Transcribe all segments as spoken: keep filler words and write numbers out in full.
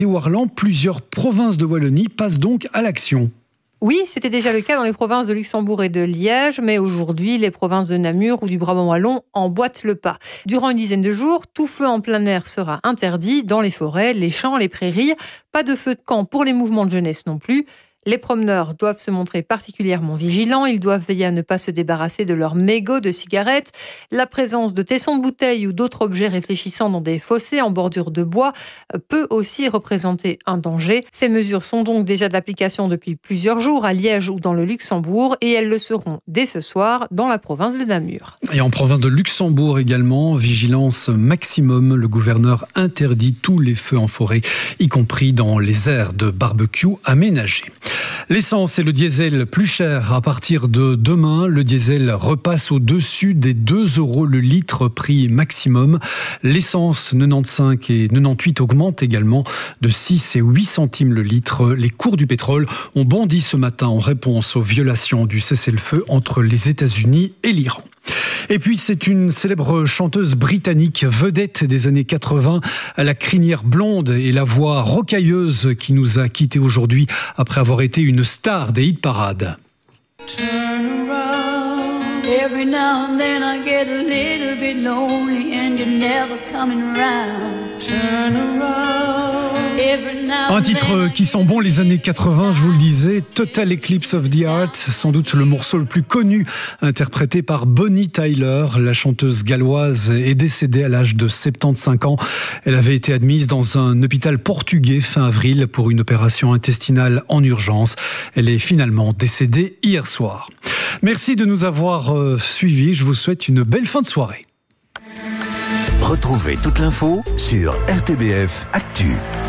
Et Warland, plusieurs provinces de Wallonie passent donc à l'action. Oui, c'était déjà le cas dans les provinces de Luxembourg et de Liège, mais aujourd'hui, les provinces de Namur ou du Brabant wallon emboîtent le pas. Durant une dizaine de jours, tout feu en plein air sera interdit dans les forêts, les champs, les prairies. Pas de feu de camp pour les mouvements de jeunesse non plus. Les promeneurs doivent se montrer particulièrement vigilants. Ils doivent veiller à ne pas se débarrasser de leurs mégots de cigarettes. La présence de tessons de bouteilles ou d'autres objets réfléchissants dans des fossés en bordure de bois peut aussi représenter un danger. Ces mesures sont donc déjà d'application depuis plusieurs jours à Liège ou dans le Luxembourg et elles le seront dès ce soir dans la province de Namur. Et en province de Luxembourg également, vigilance maximum. Le gouverneur interdit tous les feux en forêt, y compris dans les aires de barbecue aménagées. L'essence et le diesel plus cher. À partir de demain, le diesel repasse au-dessus des deux euros le litre, prix maximum. L'essence quatre-vingt-quinze et quatre-vingt-dix-huit augmentent également de six et huit centimes le litre. Les cours du pétrole ont bondi ce matin en réponse aux violations du cessez-le-feu entre les États-Unis et l'Iran. Et puis c'est une célèbre chanteuse britannique vedette des années quatre-vingts à la crinière blonde et la voix rocailleuse qui nous a quittés aujourd'hui après avoir été une star des hit parades. Turn around. Every now and then I get a little bit lonely and you're never coming around. Turn around. Un titre qui sent bon les années quatre-vingts, je vous le disais, Total Eclipse of the Heart, sans doute le morceau le plus connu, interprété par Bonnie Tyler. La chanteuse galloise est décédée à l'âge de soixante-quinze ans. Elle avait été admise dans un hôpital portugais fin avril pour une opération intestinale en urgence. Elle est finalement décédée hier soir. Merci de nous avoir euh, suivis. Je vous souhaite une belle fin de soirée. Retrouvez toute l'info sur R T B F Actu.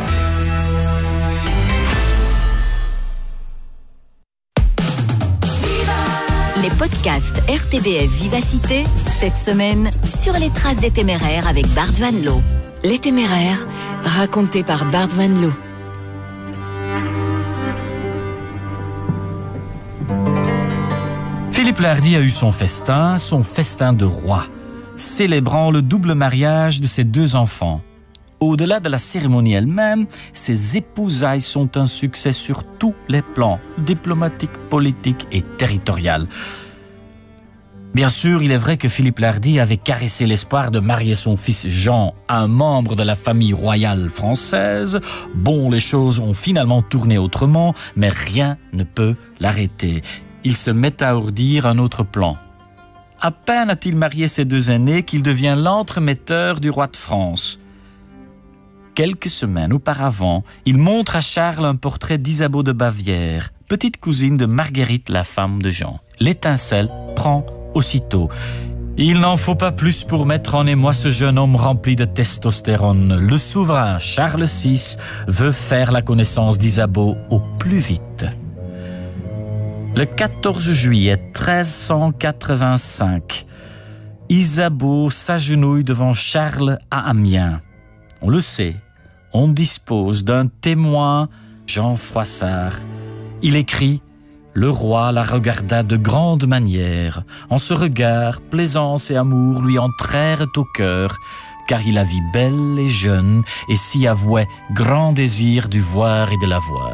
Les podcasts R T B F Vivacité, cette semaine, sur les traces des Téméraires avec Bart Van Loo. Les Téméraires, racontés par Bart Van Loo. Philippe le Hardi a eu son festin, son festin de roi, célébrant le double mariage de ses deux enfants. Au-delà de la cérémonie elle-même, ces épousailles sont un succès sur tous les plans, diplomatique, politique et territorial. Bien sûr, il est vrai que Philippe le Hardi avait caressé l'espoir de marier son fils Jean à un membre de la famille royale française. Bon, les choses ont finalement tourné autrement, mais rien ne peut l'arrêter. Il se met à ourdir un autre plan. À peine a-t-il marié ses deux aînés qu'il devient l'entremetteur du roi de France. Quelques semaines auparavant, il montre à Charles un portrait d'Isabeau de Bavière, petite cousine de Marguerite, la femme de Jean. L'étincelle prend aussitôt. Il n'en faut pas plus pour mettre en émoi ce jeune homme rempli de testostérone. Le souverain Charles six veut faire la connaissance d'Isabeau au plus vite. Le quatorze juillet treize cent quatre-vingt-cinq, Isabeau s'agenouille devant Charles à Amiens. On le sait, on dispose d'un témoin, Jean Froissart. Il écrit « Le roi la regarda de grande manière. En ce regard, plaisance et amour lui entrèrent au cœur, car il la vit belle et jeune, et s'y avouait grand désir du voir et de la voir. »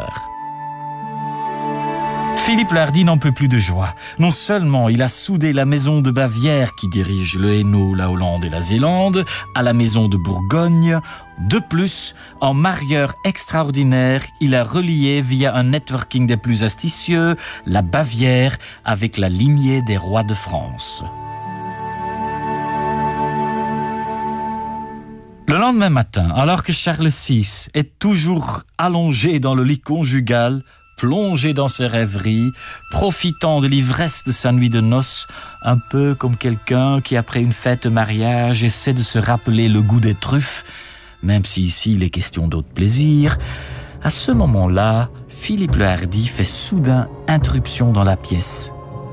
Philippe le Hardi n'en peut plus de joie. Non seulement il a soudé la maison de Bavière qui dirige le Hainaut, la Hollande et la Zélande, à la maison de Bourgogne. De plus, en marieur extraordinaire, il a relié via un networking des plus astucieux la Bavière avec la lignée des rois de France. Le lendemain matin, alors que Charles six est toujours allongé dans le lit conjugal, plongé dans ses rêveries, profitant de l'ivresse de sa nuit de noces, un peu comme quelqu'un qui, après une fête de mariage, essaie de se rappeler le goût des truffes, même si ici il est question d'autres plaisirs. À ce moment-là, Philippe le Hardi fait soudain interruption dans la pièce.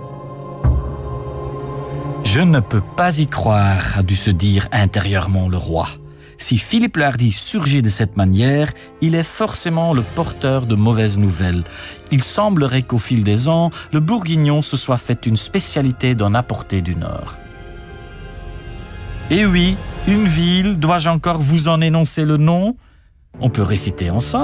« Je ne peux pas y croire », a dû se dire intérieurement le roi. Si Philippe le Hardi surgit de cette manière, il est forcément le porteur de mauvaises nouvelles. Il semblerait qu'au fil des ans, le Bourguignon se soit fait une spécialité d'en apporter du Nord. Et oui, une ville, dois-je encore vous en énoncer le nom ? On peut réciter ensemble.